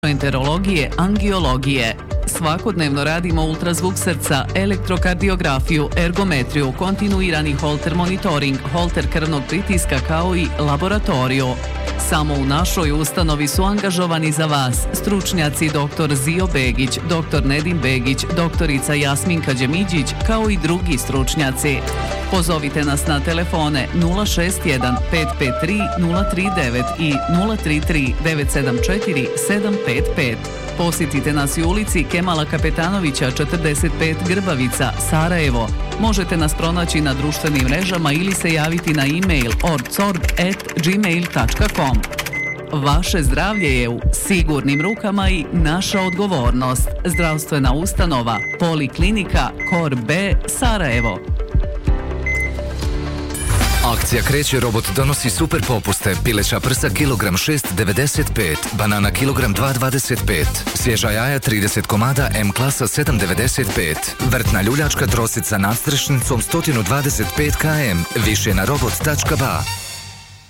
gastroenterologije, angiologije. Svakodnevno radimo ultrazvuk srca, elektrokardiografiju, ergometriju, kontinuirani holter monitoring, holter krvnog pritiska kao i laboratoriju. Samo u našoj ustanovi su angažovani za vas stručnjaci dr. Zio Begić, dr. Nedim Begić, doktorica Jasminka Đemiđić kao i drugi stručnjaci. Pozovite nas na telefone 061 553 039 i 033 974 755. Posjetite nas i u ulici Kemala Kapetanovića 45 Grbavica, Sarajevo. Možete nas pronaći na društvenim mrežama ili se javiti na e-mail orgsorb@gmail.com. Vaše zdravlje je u sigurnim rukama i naša odgovornost. Zdravstvena ustanova Poliklinika Kor B, Sarajevo. Akcija Kreće robot donosi super popuste. Pileća prsa kilogram 6,95, banana kilogram 2,25, svježa jaja 30 komada M klasa 7,95, vrtna ljuljačka trosica nadstrešnicom 125 km, više na robot.ba.